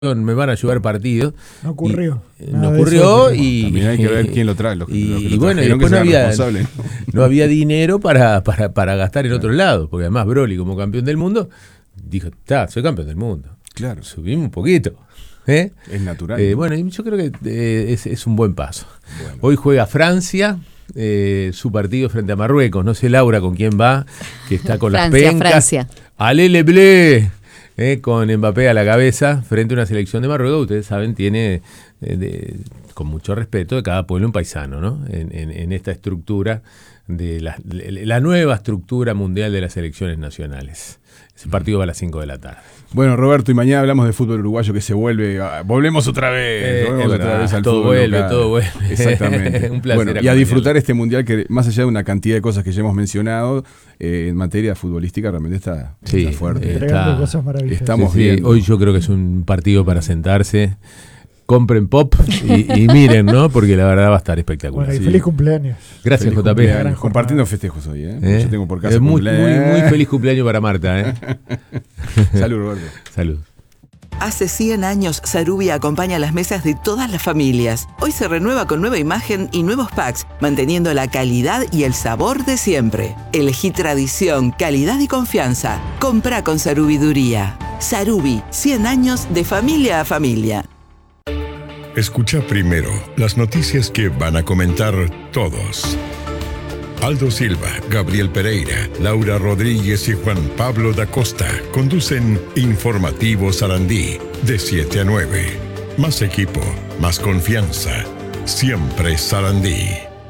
me van a llevar partido. No ocurrió. No ocurrió y también hay que ver quién lo trae. Y bueno, y después no había dinero para gastar en otro lado, porque además Broly, como campeón del mundo, dijo, soy campeón del mundo. Claro. Subimos un poquito. Es natural. Bueno, yo creo que es un buen paso. Bueno. Hoy juega Francia, su partido frente a Marruecos. No sé, Laura, con quién va, que está con las pencas. Francia. Allez les bleus. Con Mbappé a la cabeza, frente a una selección de Marruecos, ustedes saben, tiene, con mucho respeto, de cada pueblo un paisano, ¿no? En esta estructura, de la nueva estructura mundial de las selecciones nacionales. Ese partido va a las 5 de la tarde. Bueno, Roberto, y mañana hablamos de fútbol uruguayo que se vuelve. Volvemos otra vez. Al todo fútbol vuelve, local. todo vuelve. Exactamente. Un placer. Bueno, y a disfrutar este mundial que, más allá de una cantidad de cosas que ya hemos mencionado, en materia futbolística realmente está fuerte. Entregando cosas maravillosas. Estamos bien. Hoy yo creo que es un partido para sentarse. Compren pop y miren, ¿no? Porque la verdad va a estar espectacular. Bueno, y feliz cumpleaños. Gracias, feliz JP. Cumpleaños. Compartiendo festejos hoy, Yo tengo por casa muy feliz cumpleaños para Marta, Salud, Roberto. Salud. Hace 100 años, Sarubi acompaña las mesas de todas las familias. Hoy se renueva con nueva imagen y nuevos packs, manteniendo la calidad y el sabor de siempre. Elegí tradición, calidad y confianza. Comprá con Sarubiduría. Sarubi, 100 años de familia a familia. Escucha primero las noticias que van a comentar todos. Aldo Silva, Gabriel Pereira, Laura Rodríguez y Juan Pablo da Costa conducen Informativo Sarandí de 7 a 9. Más equipo, más confianza. Siempre Sarandí.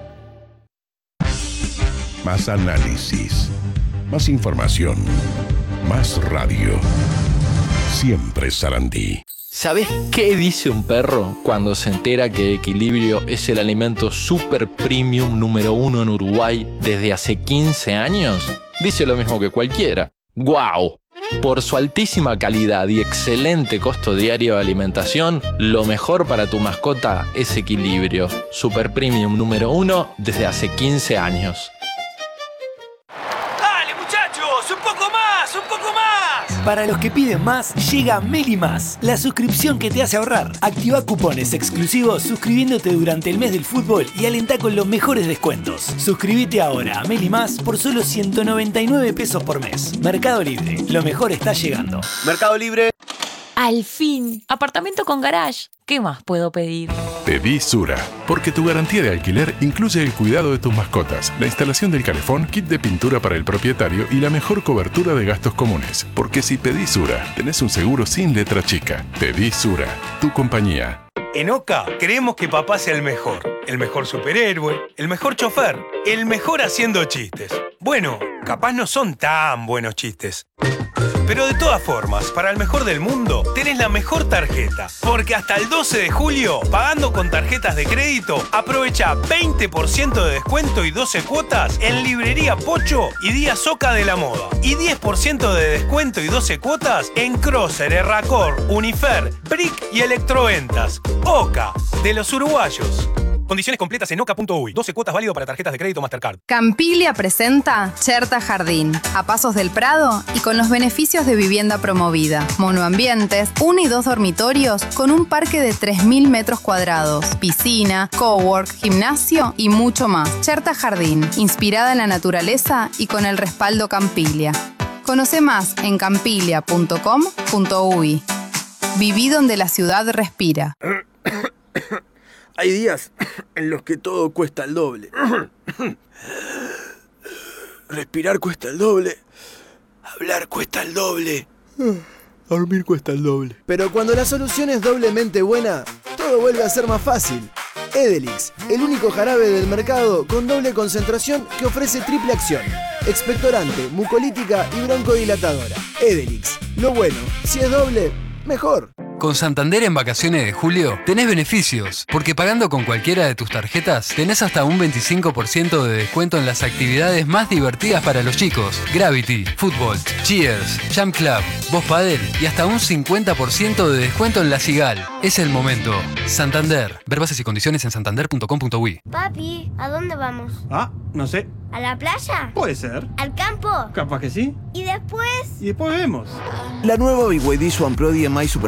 Más análisis, más información, más radio. Siempre Sarandí. ¿Sabés qué dice un perro cuando se entera que Equilibrio es el alimento super premium número 1 en Uruguay desde hace 15 años? Dice lo mismo que cualquiera. ¡Guau! Por su altísima calidad y excelente costo diario de alimentación, lo mejor para tu mascota es Equilibrio. Super premium número 1 desde hace 15 años. ¡Dale, muchachos! ¡Un poco más! ¡Un poco más! Para los que piden más, llega Meli Más, la suscripción que te hace ahorrar. Activa cupones exclusivos suscribiéndote durante el mes del fútbol y alentá con los mejores descuentos. Suscríbete ahora a Meli Más por solo 199 pesos por mes. Mercado Libre, lo mejor está llegando. Mercado Libre. Al fin, apartamento con garage. ¿Qué más puedo pedir? Pedí Sura, porque tu garantía de alquiler incluye el cuidado de tus mascotas, la instalación del calefón, kit de pintura para el propietario y la mejor cobertura de gastos comunes. Porque si pedís Sura, tenés un seguro sin letra chica. Pedí Sura, tu compañía. En OCA creemos que papá sea el mejor superhéroe, el mejor chofer, el mejor haciendo chistes. Bueno, capaz no son tan buenos chistes. Pero de todas formas, para el mejor del mundo, tenés la mejor tarjeta. Porque hasta el 12 de julio, pagando con tarjetas de crédito, aprovecha 20% de descuento y 12 cuotas en Librería Pocho y Díaz Oca de la Moda. Y 10% de descuento y 12 cuotas en Crosser, Erracor, Unifer, Brick y Electroventas. OCA, de los uruguayos. Condiciones completas en oca.uy. 12 cuotas válido para tarjetas de crédito Mastercard. Campiglia presenta Cherta Jardín, a pasos del Prado y con los beneficios de vivienda promovida. Monoambientes, 1 y 2 dormitorios con un parque de 3.000 metros cuadrados, piscina, cowork, gimnasio y mucho más. Cherta Jardín, inspirada en la naturaleza y con el respaldo Campiglia. Conoce más en campiglia.com.uy. Viví donde la ciudad respira. Hay días en los que todo cuesta el doble. Respirar cuesta el doble. Hablar cuesta el doble. Dormir cuesta el doble. Pero cuando la solución es doblemente buena, todo vuelve a ser más fácil. Edelix, el único jarabe del mercado con doble concentración que ofrece triple acción. Expectorante, mucolítica y broncodilatadora. Edelix, lo bueno, si es doble, mejor. Con Santander en vacaciones de julio tenés beneficios, porque pagando con cualquiera de tus tarjetas tenés hasta un 25% de descuento en las actividades más divertidas para los chicos. Gravity, Fútbol, Cheers, Jump Club, Voz Padel y hasta un 50% de descuento en la Sigal. Es el momento. Santander. Ver bases y condiciones en santander.com.uy. Papi, ¿a dónde vamos? No sé. ¿A la playa? Puede ser. ¿Al campo? Capaz que sí. ¿Y después? Y después vemos. La nueva BYD Swan Pro DMI Super